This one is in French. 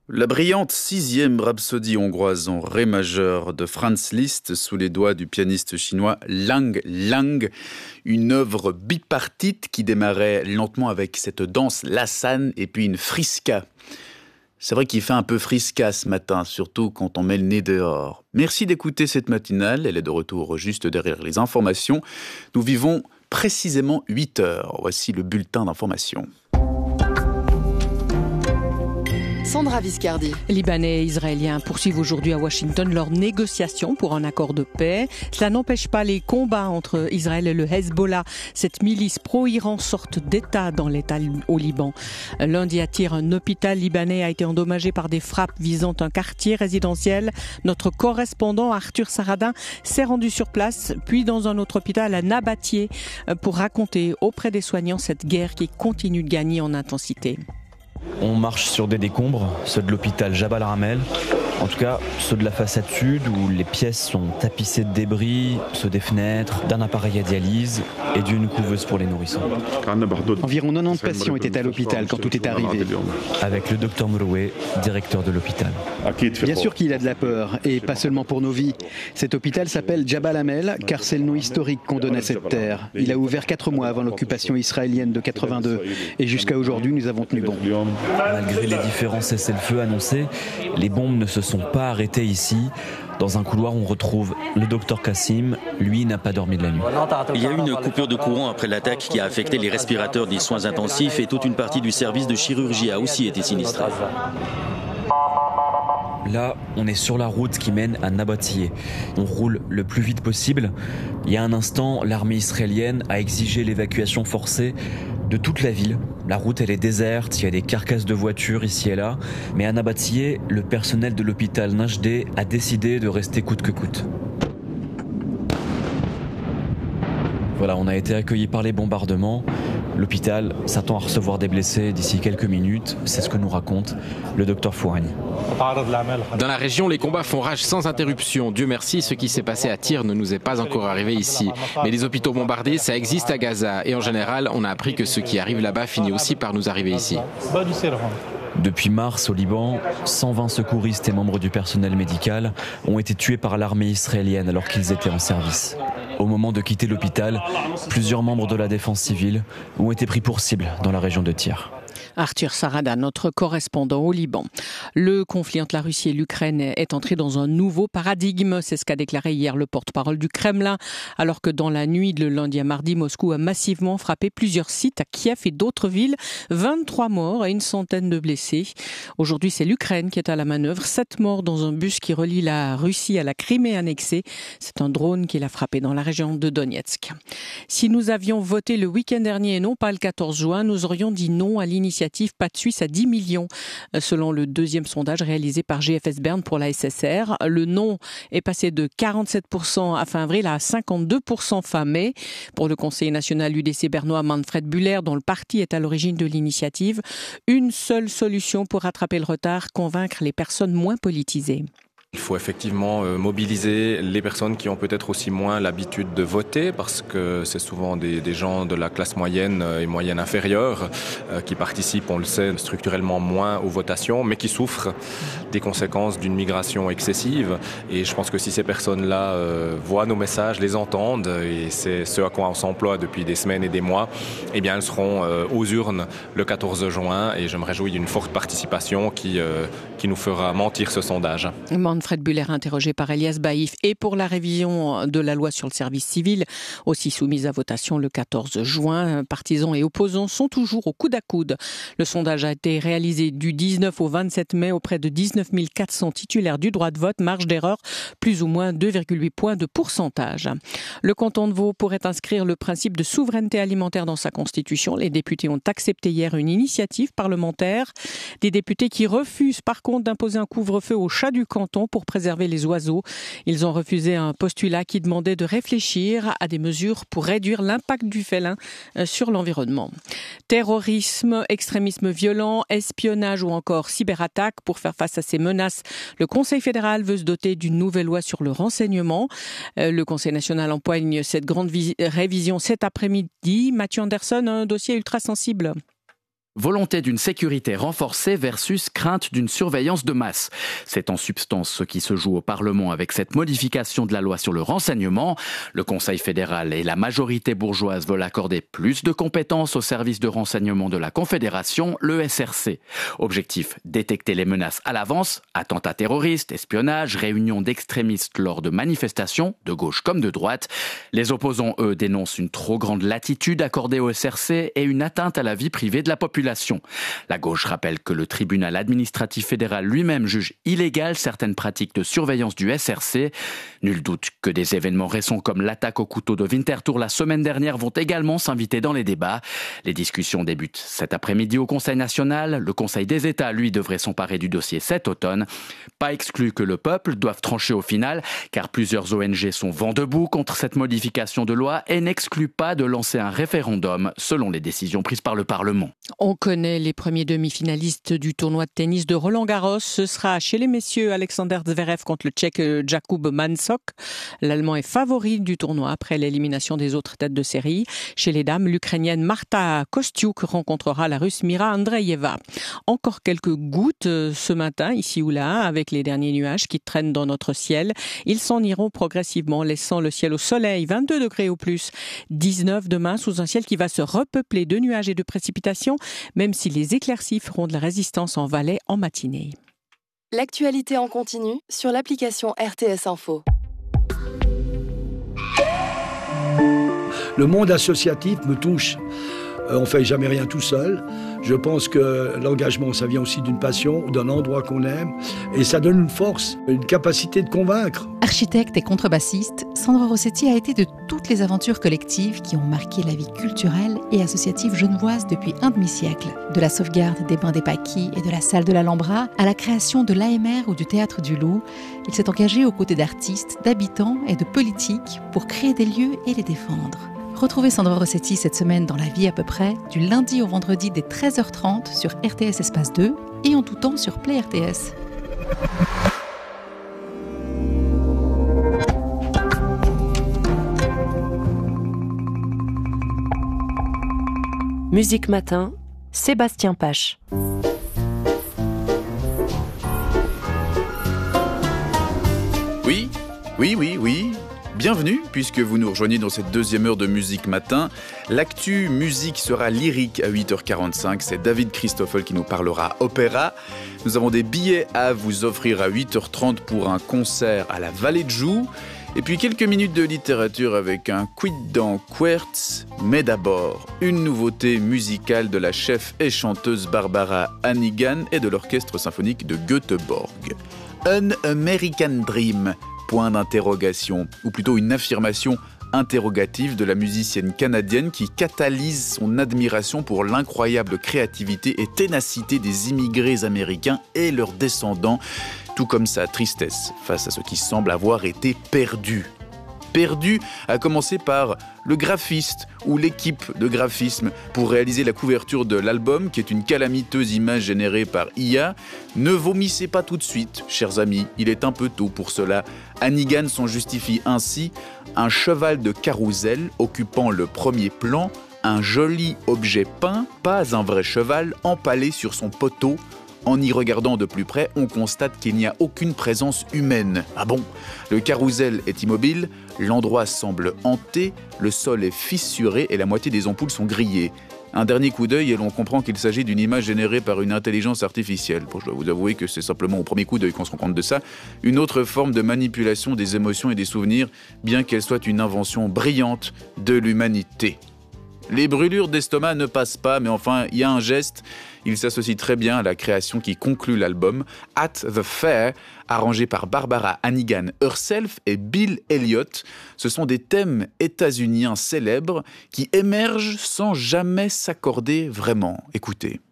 La brillante sixième rhapsodie hongroise en ré majeur de Franz Liszt sous les doigts du pianiste chinois Lang Lang, une œuvre bipartite qui démarrait lentement avec cette danse lassane et puis une friska. C'est vrai qu'il fait un peu friska ce matin, surtout quand on met le nez dehors. Merci d'écouter cette matinale, elle est de retour juste derrière les informations. Nous vivons précisément 8 heures. Voici le bulletin d'information. Sandra Viscardi. Libanais et Israéliens poursuivent aujourd'hui à Washington leurs négociations pour un accord de paix. Cela n'empêche pas les combats entre Israël et le Hezbollah. Cette milice pro-Iran, sorte d'État dans l'État au Liban. Lundi à Tyr, un hôpital libanais a été endommagé par des frappes visant un quartier résidentiel. Notre correspondant Arthur Saradin s'est rendu sur place, puis dans un autre hôpital à Nabattié, pour raconter auprès des soignants cette guerre qui continue de gagner en intensité. On marche sur des décombres, ceux de l'hôpital Jabal Ramel, en tout cas ceux de la façade sud où les pièces sont tapissées de débris, ceux des fenêtres, d'un appareil à dialyse et d'une couveuse pour les nourrissons. Environ 90 patients étaient à l'hôpital quand tout est arrivé. Avec le docteur Mouroué, directeur de l'hôpital. Bien sûr qu'il a de la peur, et pas seulement pour nos vies. Cet hôpital s'appelle Jabal Hamel, car c'est le nom historique qu'on donne à cette terre. Il a ouvert 4 mois avant l'occupation israélienne de 82, et jusqu'à aujourd'hui nous avons tenu bon. Malgré les différents cessez-le-feu annoncés, les bombes ne se sont pas arrêtées ici. Dans un couloir, on retrouve le docteur Kassim. Lui n'a pas dormi de la nuit. Il y a eu une coupure de courant après l'attaque qui a affecté les respirateurs des soins intensifs et toute une partie du service de chirurgie a aussi été sinistrée. Là, on est sur la route qui mène à Nabattié. On roule le plus vite possible. Il y a un instant, l'armée israélienne a exigé l'évacuation forcée de toute la ville. La route, elle est déserte, il y a des carcasses de voitures ici et là. Mais à Nabattié, le personnel de l'hôpital Najdeh a décidé de rester coûte que coûte. Voilà, on a été accueillis par les bombardements. L'hôpital s'attend à recevoir des blessés d'ici quelques minutes. C'est ce que nous raconte le docteur Fouani. Dans la région, les combats font rage sans interruption. Dieu merci, ce qui s'est passé à Tyr ne nous est pas encore arrivé ici. Mais les hôpitaux bombardés, ça existe à Gaza. Et en général, on a appris que ce qui arrive là-bas finit aussi par nous arriver ici. Depuis mars, au Liban, 120 secouristes et membres du personnel médical ont été tués par l'armée israélienne alors qu'ils étaient en service. Au moment de quitter l'hôpital, plusieurs membres de la défense civile ont été pris pour cible dans la région de Tyr. Arthur Sarada, notre correspondant au Liban. Le conflit entre la Russie et l'Ukraine est entré dans un nouveau paradigme. C'est ce qu'a déclaré hier le porte-parole du Kremlin, alors que dans la nuit de lundi à mardi, Moscou a massivement frappé plusieurs sites à Kiev et d'autres villes. 23 morts et une centaine de blessés. Aujourd'hui, c'est l'Ukraine qui est à la manœuvre. 7 morts dans un bus qui relie la Russie à la Crimée annexée. C'est un drone qui l'a frappé dans la région de Donetsk. Si nous avions voté le week-end dernier et non pas le 14 juin, nous aurions dit non à l'initiative Pas de Suisse à 10 millions, selon le deuxième sondage réalisé par GFS Bern pour la SSR. Le non est passé de 47% à fin avril à 52% fin mai. Pour le conseiller national UDC bernois Manfred Buller, dont le parti est à l'origine de l'initiative, une seule solution pour rattraper le retard, convaincre les personnes moins politisées. Il faut effectivement mobiliser les personnes qui ont peut-être aussi moins l'habitude de voter, parce que c'est souvent des gens de la classe moyenne et moyenne inférieure qui participent, on le sait, structurellement moins aux votations, mais qui souffrent des conséquences d'une migration excessive. Et je pense que si ces personnes-là voient nos messages, les entendent, et c'est ce à quoi on s'emploie depuis des semaines et des mois, eh bien elles seront aux urnes le 14 juin, et je me réjouis d'une forte participation qui nous fera mentir ce sondage. Manfred Buller interrogé par Elias Baïf. Et pour la révision de la loi sur le service civil, aussi soumise à votation le 14 juin, partisans et opposants sont toujours au coude à coude. Le sondage a été réalisé du 19 au 27 mai auprès de 19 400 titulaires du droit de vote, marge d'erreur plus ou moins 2,8 points de pourcentage. Le canton de Vaud pourrait inscrire le principe de souveraineté alimentaire dans sa constitution. Les députés ont accepté hier une initiative parlementaire. Des députés qui refusent par contre d'imposer un couvre-feu aux chats du canton pour préserver les oiseaux. Ils ont refusé un postulat qui demandait de réfléchir à des mesures pour réduire l'impact du félin sur l'environnement. Terrorisme, extrémisme violent, espionnage ou encore cyberattaque. Pour faire face à ces menaces, le Conseil fédéral veut se doter d'une nouvelle loi sur le renseignement. Le Conseil national empoigne cette grande révision cet après-midi. Mathieu Anderson, un dossier ultra sensible. Volonté d'une sécurité renforcée versus crainte d'une surveillance de masse. C'est en substance ce qui se joue au Parlement avec cette modification de la loi sur le renseignement. Le Conseil fédéral et la majorité bourgeoise veulent accorder plus de compétences au service de renseignement de la Confédération, le SRC. Objectif, détecter les menaces à l'avance, attentats terroristes, espionnage, réunions d'extrémistes lors de manifestations, de gauche comme de droite. Les opposants, eux, dénoncent une trop grande latitude accordée au SRC et une atteinte à la vie privée de la population. La gauche rappelle que le tribunal administratif fédéral lui-même juge illégales certaines pratiques de surveillance du SRC. Nul doute que des événements récents comme l'attaque au couteau de Winterthur la semaine dernière vont également s'inviter dans les débats. Les discussions débutent cet après-midi au Conseil national. Le Conseil des États, lui, devrait s'emparer du dossier cet automne. Pas exclu que le peuple doive trancher au final, car plusieurs ONG sont vent debout contre cette modification de loi et n'excluent pas de lancer un référendum selon les décisions prises par le Parlement. On connaît les premiers demi-finalistes du tournoi de tennis de Roland-Garros. Ce sera chez les messieurs Alexander Zverev contre le Tchèque Jakub Mansok. L'Allemand est favori du tournoi après l'élimination des autres têtes de série. Chez les dames, l'Ukrainienne Marta Kostyuk rencontrera la Russe Mira Andreeva. Encore quelques gouttes ce matin, ici ou là, avec les derniers nuages qui traînent dans notre ciel. Ils s'en iront progressivement, laissant le ciel au soleil, 22 degrés au plus. 19 demain, sous un ciel qui va se repeupler de nuages et de précipitations, même si les éclaircies feront de la résistance en Valais en matinée. L'actualité en continu sur l'application RTS Info. Le monde associatif me touche. On ne fait jamais rien tout seul. Je pense que l'engagement, ça vient aussi d'une passion, d'un endroit qu'on aime. Et ça donne une force, une capacité de convaincre. Architecte et contrebassiste, Sandro Rossetti a été de toutes les aventures collectives qui ont marqué la vie culturelle et associative genevoise depuis un demi-siècle. De la sauvegarde des bains des Paquis et de la salle de l'Alhambra à la création de l'AMR ou du Théâtre du Loup, il s'est engagé aux côtés d'artistes, d'habitants et de politiques pour créer des lieux et les défendre. Retrouvez Sandro Rossetti cette semaine dans La Vie à peu près, du lundi au vendredi dès 13h30 sur RTS Espace 2 et en tout temps sur Play RTS. Musique Matin, Sébastien Pache. Oui. Bienvenue, puisque vous nous rejoignez dans cette deuxième heure de Musique Matin. L'actu musique sera lyrique à 8h45. C'est David Christoffel qui nous parlera opéra. Nous avons des billets à vous offrir à 8h30 pour un concert à la Vallée de Joux. Et puis quelques minutes de littérature avec un quid dans Quertz. Mais d'abord, une nouveauté musicale de la chef et chanteuse Barbara Hannigan et de l'orchestre symphonique de Göteborg. An American Dream, point d'interrogation, ou plutôt une affirmation interrogative de la musicienne canadienne qui catalyse son admiration pour l'incroyable créativité et ténacité des immigrés américains et leurs descendants, tout comme sa tristesse face à ce qui semble avoir été perdu. Perdu, à commencer par le graphiste ou l'équipe de graphisme pour réaliser la couverture de l'album, qui est une calamiteuse image générée par IA. Ne vomissez pas tout de suite, chers amis, il est un peu tôt pour cela. Hannigan s'en justifie ainsi: un cheval de carrousel occupant le premier plan, un joli objet peint, pas un vrai cheval, empalé sur son poteau. En y regardant de plus près, on constate qu'il n'y a aucune présence humaine. Ah bon ? Le carrousel est immobile, l'endroit semble hanté, le sol est fissuré et la moitié des ampoules sont grillées. Un dernier coup d'œil et l'on comprend qu'il s'agit d'une image générée par une intelligence artificielle. Bon, je dois vous avouer que c'est simplement au premier coup d'œil qu'on se rend compte de ça. Une autre forme de manipulation des émotions et des souvenirs, bien qu'elle soit une invention brillante de l'humanité. Les brûlures d'estomac ne passent pas, mais enfin, il y a un geste. Il s'associe très bien à la création qui conclut l'album, At the Fair, arrangé par Barbara Hannigan herself et Bill Elliott. Ce sont des thèmes états-uniens célèbres qui émergent sans jamais s'accorder vraiment. Écoutez.